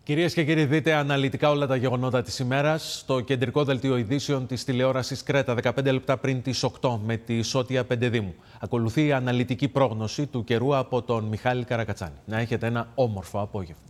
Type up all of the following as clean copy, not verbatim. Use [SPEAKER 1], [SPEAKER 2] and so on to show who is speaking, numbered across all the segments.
[SPEAKER 1] Κυρίες και κύριοι, δείτε αναλυτικά όλα τα γεγονότα της ημέρας στο κεντρικό δελτίο ειδήσεων της τηλεόρασης Κρέτα, 15 λεπτά πριν τις 8 με τη Σώτια Πεντεδήμου. Ακολουθεί η αναλυτική πρόγνωση του καιρού από τον Μιχάλη Καρακατσάνη. Να έχετε ένα όμορφο απόγευμα.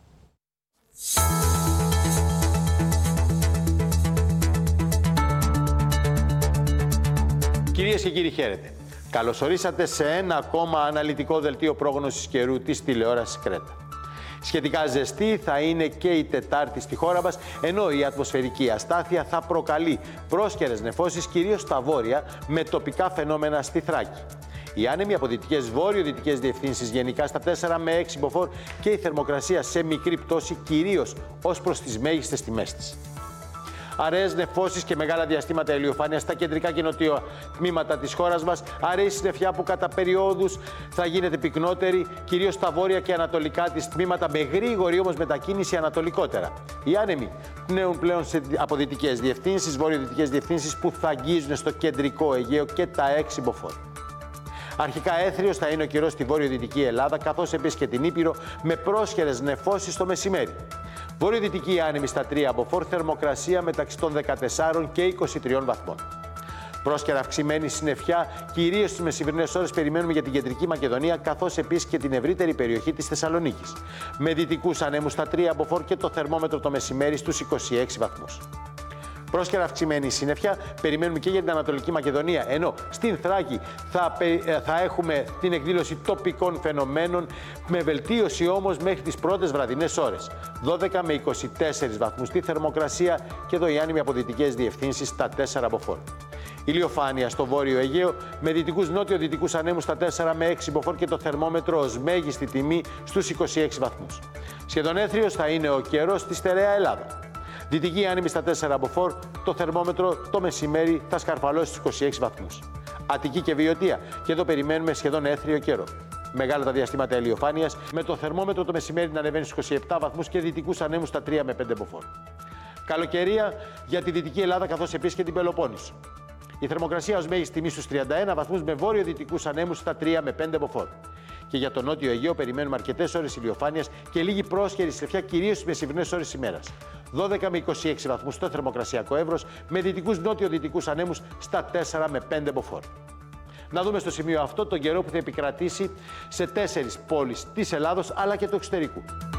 [SPEAKER 2] Κυρίες και κύριοι, χαίρετε. Καλωσορίσατε σε ένα ακόμα αναλυτικό δελτίο πρόγνωσης καιρού της τηλεόρασης Κρέτα. Σχετικά ζεστή θα είναι και η Τετάρτη στη χώρα μας, ενώ η ατμοσφαιρική αστάθεια θα προκαλεί πρόσκαιρες νεφώσεις κυρίως στα βόρεια, με τοπικά φαινόμενα στη Θράκη. Οι άνεμοι από δυτικές βόρειο-δυτικές διευθύνσεις γενικά στα 4 με 6 μποφόρ και η θερμοκρασία σε μικρή πτώση κυρίως ως προς τις μέγιστες τιμές της. Αραιές νεφώσεις και μεγάλα διαστήματα ηλιοφάνειας στα κεντρικά και νοτιό τμήματα της χώρας μας. Αραιή συννεφιά που κατά περιόδους θα γίνεται πυκνότερη, κυρίως στα βόρεια και ανατολικά της τμήματα, με γρήγορη όμως μετακίνηση ανατολικότερα. Οι άνεμοι πνέουν πλέον από δυτικές διευθύνσεις, βόρειο-δυτικές διευθύνσεις που θα αγγίζουν στο κεντρικό Αιγαίο και τα 6 μποφόρ. Αρχικά έθριος θα είναι ο καιρός στη βόρειο-δυτική Ελλάδα, καθώς επίσης και την Ήπειρο, με πρόσχερες νεφώσεις το μεσημέρι. Βορειοδυτική άνεμη στα 3 μποφόρ, θερμοκρασία μεταξύ των 14 και 23 βαθμών. Πρόσκαιρα αυξημένη συννεφιά, κυρίως στις μεσημερινές ώρες, περιμένουμε για την κεντρική Μακεδονία, καθώς επίσης και την ευρύτερη περιοχή της Θεσσαλονίκης. Με δυτικούς ανέμους στα 3 μπορεί και το θερμόμετρο το μεσημέρι στους 26 βαθμούς. Πρόσκαιρα αυξημένη συννεφιά περιμένουμε και για την Ανατολική Μακεδονία, ενώ στην Θράκη θα έχουμε την εκδήλωση τοπικών φαινομένων, με βελτίωση όμως μέχρι τις πρώτες βραδινές ώρες. 12 με 24 βαθμούς τη θερμοκρασία και εδώ οι άνεμοι από δυτικές διευθύνσεις στα 4 μποφόρ. Ηλιοφάνεια στο βόρειο Αιγαίο, με δυτικούς νότιο-δυτικούς ανέμους στα 4 με 6 μποφόρ και το θερμόμετρο ως μέγιστη τιμή στους 26 βαθμούς. Σχεδόν έθριος θα είναι ο καιρός στη στερεά Ελλάδα. Δυτική άνεμη στα 4 μποφόρ, το θερμόμετρο το μεσημέρι θα σκαρφαλώσει στους 26 βαθμούς. Αττική και Βιωτία, και εδώ περιμένουμε σχεδόν έθριο καιρό. Μεγάλα τα διαστήματα ηλιοφάνειας, με το θερμόμετρο το μεσημέρι να ανεβαίνει στους 27 βαθμούς και δυτικούς ανέμους στα 3 με 5 μποφόρ. Καλοκαιρία για τη Δυτική Ελλάδα, καθώς επίσης και την Πελοπόννησο. Η θερμοκρασία ως μέγιστη τιμή στους 31 βαθμούς, με βόρειο-δυτικούς ανέμους στα 3 με 5 μποφόρ. Και για το νότιο Αιγαίο περιμένουμε αρκετές ώρες ηλιοφάνειας και λίγη πρόσχερη συννεφιά, κυρίως στις μεσημερινές ώρες ημέρας. 12 με 26 βαθμούς στο θερμοκρασιακό εύρος, με δυτικούς νότιο-δυτικούς ανέμους στα 4 με 5 μποφόρ. Να δούμε στο σημείο αυτό τον καιρό που θα επικρατήσει σε 4 πόλεις της Ελλάδος αλλά και του εξωτερικού.